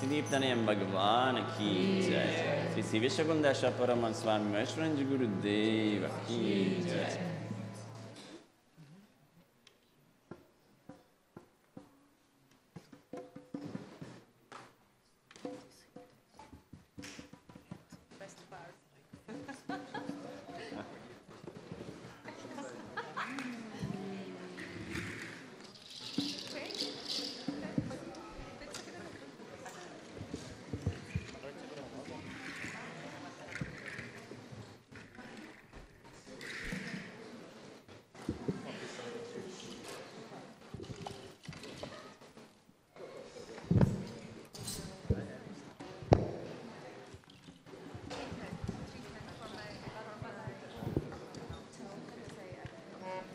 Diptanayam Bhagavan ki jai. Sri Sivishakundasha Paraman Swami Vaishranji Guru Deva ki jai.